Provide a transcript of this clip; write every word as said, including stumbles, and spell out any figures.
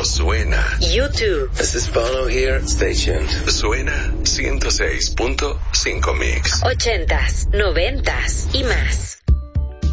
Esto suena. YouTube. This is Bono here. Stay tuned. Suena ciento seis punto cinco Mix. Ochentas, noventas y más.